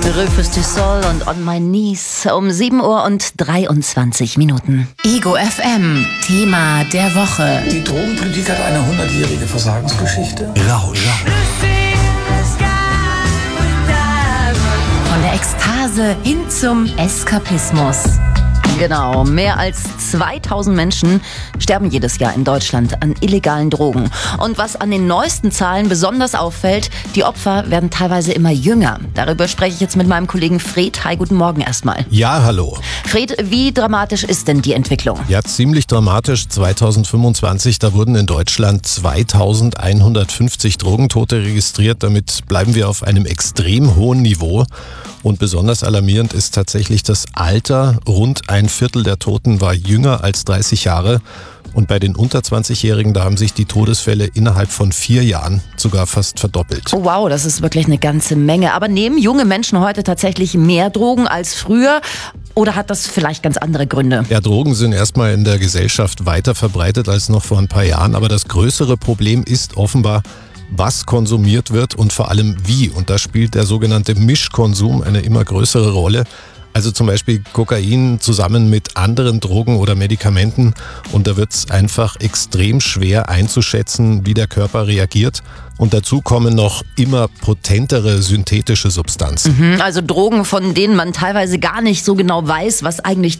Rufus du Sol und On My Knees um 7:23 Minuten. Ego FM, Thema der Woche. Die Drogenpolitik hat eine 100-jährige Versagensgeschichte. Rausch. Von der Ekstase hin zum Eskapismus. Genau, mehr als 2000 Menschen sterben jedes Jahr in Deutschland an illegalen Drogen. Und was an den neuesten Zahlen besonders auffällt, die Opfer werden teilweise immer jünger. Darüber spreche ich jetzt mit meinem Kollegen Fred. Hi, guten Morgen erstmal. Ja, hallo. Fred, wie dramatisch ist denn die Entwicklung? Ja, ziemlich dramatisch. 2025, da wurden in Deutschland 2150 Drogentote registriert. Damit bleiben wir auf einem extrem hohen Niveau. Und besonders alarmierend ist tatsächlich das Alter. Rund ein Viertel der Toten war jünger als 30 Jahre. Und bei den unter 20-Jährigen, da haben sich die Todesfälle innerhalb von 4 Jahren sogar fast verdoppelt. Oh wow, das ist wirklich eine ganze Menge. Aber nehmen junge Menschen heute tatsächlich mehr Drogen als früher? Oder hat das vielleicht ganz andere Gründe? Ja, Drogen sind erstmal in der Gesellschaft weiter verbreitet als noch vor ein paar Jahren. Aber das größere Problem ist offenbar, was konsumiert wird und vor allem wie. Und da spielt der sogenannte Mischkonsum eine immer größere Rolle. Also zum Beispiel Kokain zusammen mit anderen Drogen oder Medikamenten. Und da wird es einfach extrem schwer einzuschätzen, wie der Körper reagiert. Und dazu kommen noch immer potentere synthetische Substanzen. Also Drogen, von denen man teilweise gar nicht so genau weiß, was eigentlich